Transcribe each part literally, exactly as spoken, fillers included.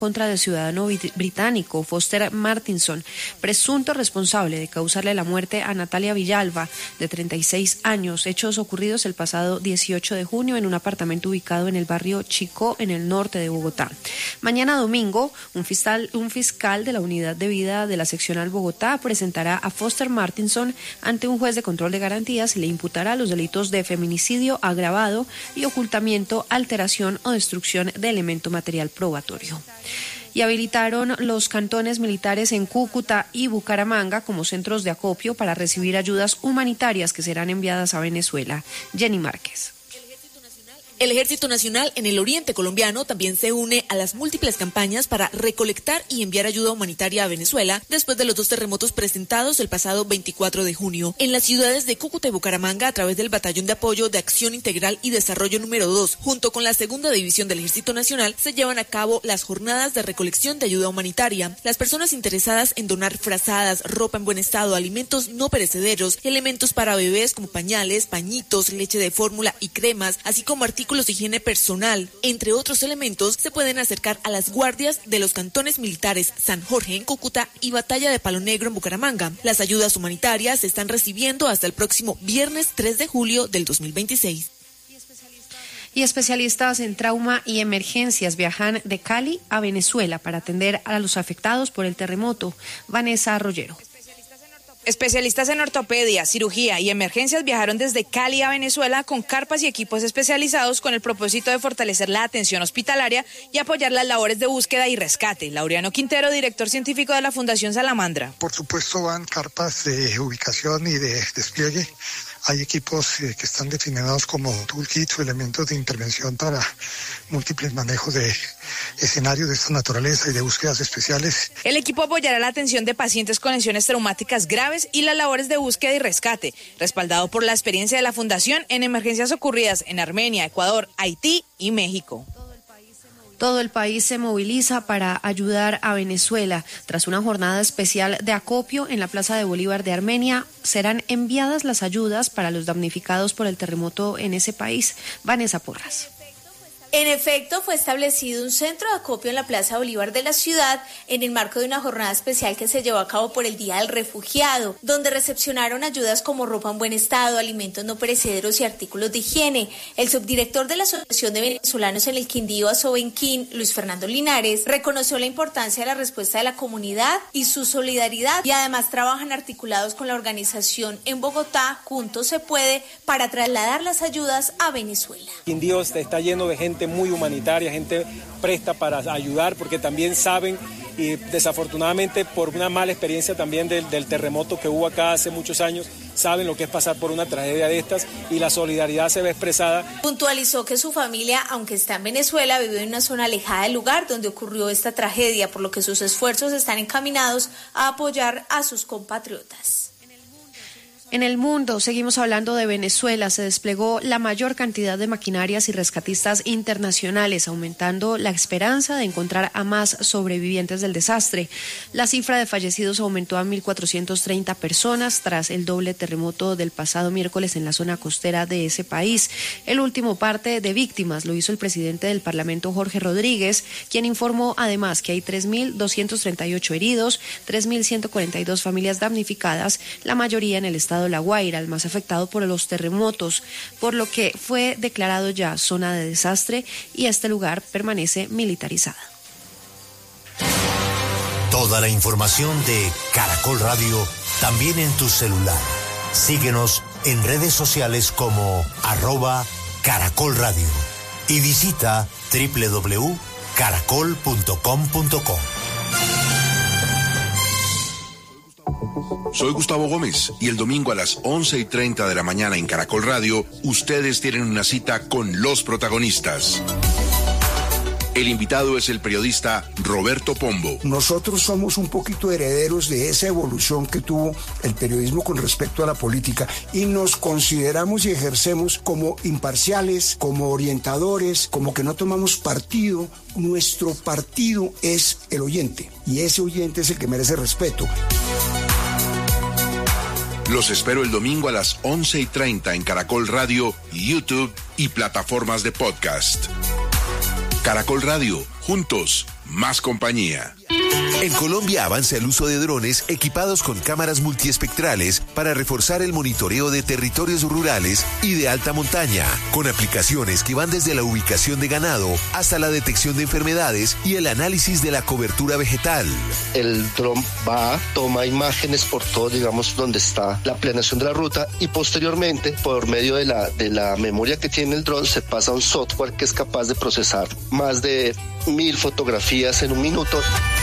contra el ciudadano británico Foster Martinson, presunto responsable de causarle la muerte a Natalia Villalba, de treinta y seis años, hechos ocurridos el pasado dieciocho de junio en un apartamento ubicado en el barrio Chicó, en el norte de Bogotá. Mañana domingo, un fiscal, un fiscal de la Unidad de Vida de la Seccional Bogotá presentará a Foster Martinson ante un juez de control de garantías y le imputará los delitos de feminicidio agravado y ocultamiento, alteración o destrucción de elemento material probatorio. Y habilitaron los cantones militares en Cúcuta y Bucaramanga como centros de acopio para recibir ayudas humanitarias que serán enviadas a Venezuela. Jenny Márquez. El Ejército Nacional en el oriente colombiano también se une a las múltiples campañas para recolectar y enviar ayuda humanitaria a Venezuela después de los dos terremotos presentados el pasado veinticuatro de junio. En las ciudades de Cúcuta y Bucaramanga, a través del Batallón de Apoyo de Acción Integral y Desarrollo número dos, junto con la Segunda División del Ejército Nacional, se llevan a cabo las jornadas de recolección de ayuda humanitaria. Las personas interesadas en donar frazadas, ropa en buen estado, alimentos no perecederos, elementos para bebés como pañales, pañitos, leche de fórmula y cremas, así como artículos de higiene personal, entre otros elementos, se pueden acercar a las guardias de los cantones militares San Jorge en Cúcuta y Batalla de Palo Negro en Bucaramanga. Las ayudas humanitarias se están recibiendo hasta el próximo viernes tres de julio del dos mil veintiséis. Y especialistas en trauma y emergencias viajan de Cali a Venezuela para atender a los afectados por el terremoto. Vanessa Arroyero. Especialistas en ortopedia, cirugía y emergencias viajaron desde Cali a Venezuela con carpas y equipos especializados con el propósito de fortalecer la atención hospitalaria y apoyar las labores de búsqueda y rescate. Laureano Quintero, director científico de la Fundación Salamandra. Por supuesto van carpas de ubicación y de despliegue. Hay equipos eh, que están definidos como toolkits o elementos de intervención para múltiples manejos de escenarios de esta naturaleza y de búsquedas especiales. El equipo apoyará la atención de pacientes con lesiones traumáticas graves y las labores de búsqueda y rescate, respaldado por la experiencia de la Fundación en emergencias ocurridas en Armenia, Ecuador, Haití y México. Todo el país se moviliza para ayudar a Venezuela. Tras una jornada especial de acopio en la Plaza de Bolívar de Armenia, serán enviadas las ayudas para los damnificados por el terremoto en ese país. Vanessa Porras. En efecto, fue establecido un centro de acopio en la Plaza Bolívar de la ciudad en el marco de una jornada especial que se llevó a cabo por el Día del Refugiado, donde recepcionaron ayudas como ropa en buen estado, alimentos no perecederos y artículos de higiene. El subdirector de la Asociación de Venezolanos en el Quindío, Asobenquín, Luis Fernando Linares, reconoció la importancia de la respuesta de la comunidad y su solidaridad, y además trabajan articulados con la organización en Bogotá, Juntos se puede, para trasladar las ayudas a Venezuela. Quindío está lleno de gente muy humanitaria, gente presta para ayudar, porque también saben, y desafortunadamente por una mala experiencia también del, del terremoto que hubo acá hace muchos años, saben lo que es pasar por una tragedia de estas, y la solidaridad se ve expresada. Puntualizó que su familia, aunque está en Venezuela, vive en una zona alejada del lugar donde ocurrió esta tragedia, por lo que sus esfuerzos están encaminados a apoyar a sus compatriotas. En el mundo, seguimos hablando de Venezuela, se desplegó la mayor cantidad de maquinarias y rescatistas internacionales, aumentando la esperanza de encontrar a más sobrevivientes del desastre. La cifra de fallecidos aumentó a mil cuatrocientas treinta personas tras el doble terremoto del pasado miércoles en la zona costera de ese país. El último parte de víctimas lo hizo el presidente del Parlamento, Jorge Rodríguez, quien informó además que hay tres mil doscientos treinta y ocho heridos, tres mil ciento cuarenta y dos familias damnificadas, la mayoría en el estado de La Guaira, el más afectado por los terremotos, por lo que fue declarado ya zona de desastre y este lugar permanece militarizado. Toda la información de Caracol Radio también en tu celular. Síguenos en redes sociales como arroba Caracol Radio y visita doble u doble u doble u punto caracol punto com punto co. Soy Gustavo Gómez y el domingo a las once y treinta de la mañana en Caracol Radio, ustedes tienen una cita con los protagonistas. El invitado es el periodista Roberto Pombo. Nosotros somos un poquito herederos de esa evolución que tuvo el periodismo con respecto a la política y nos consideramos y ejercemos como imparciales, como orientadores, como que no tomamos partido. Nuestro partido es el oyente y ese oyente es el que merece respeto. Los espero el domingo a las once y treinta en Caracol Radio, YouTube y plataformas de podcast. Caracol Radio, juntos, más compañía. En Colombia avanza el uso de drones equipados con cámaras multiespectrales para reforzar el monitoreo de territorios rurales y de alta montaña, con aplicaciones que van desde la ubicación de ganado hasta la detección de enfermedades y el análisis de la cobertura vegetal. El dron va, toma imágenes por todo, digamos, donde está la planeación de la ruta y posteriormente, por medio de la, de la memoria que tiene el dron, se pasa a un software que es capaz de procesar más de mil fotografías en un minuto.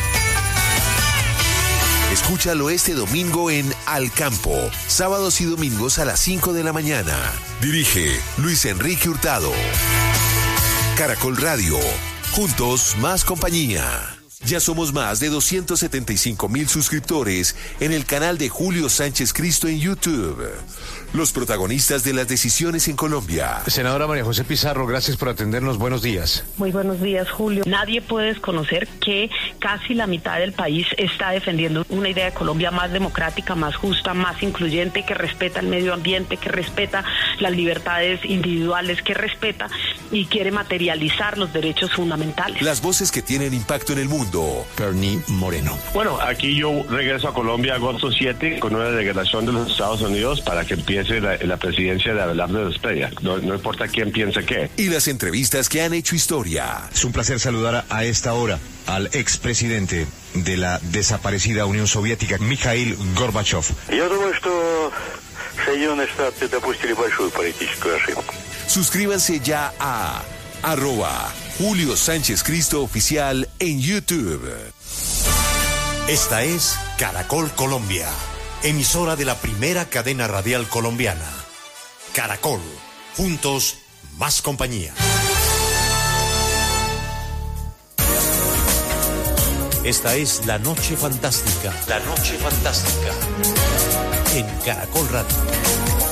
Escúchalo este domingo en Al Campo, sábados y domingos a las cinco de la mañana. Dirige Luis Enrique Hurtado. Caracol Radio, juntos más compañía. Ya somos más de doscientos setenta y cinco mil suscriptores en el canal de Julio Sánchez Cristo en YouTube. Los protagonistas de las decisiones en Colombia. Senadora María José Pizarro, gracias por atendernos. Buenos días. Muy buenos días, Julio. Nadie puede desconocer que casi la mitad del país está defendiendo una idea de Colombia más democrática, más justa, más incluyente, que respeta el medio ambiente, que respeta las libertades individuales, que respeta y quiere materializar los derechos fundamentales. Las voces que tienen impacto en el mundo. Bernie Moreno. Bueno, aquí yo regreso a Colombia agosto siete con una delegación de los Estados Unidos para que empiece La, la presidencia de Abelardo Zepeda. No, no importa quién piense qué. Y las entrevistas que han hecho historia. Es un placer saludar a esta hora al expresidente de la desaparecida Unión Soviética, Mikhail Gorbachev. Я думаю, что Соединенные Штаты допустили большую политическую ошибку. Suscríbanse ya a arroba Julio Sánchez Cristo Oficial en YouTube. Esta es Caracol Colombia, emisora de la primera cadena radial colombiana. Caracol, juntos más compañía. Esta es La Noche Fantástica. La Noche Fantástica. En Caracol Radio.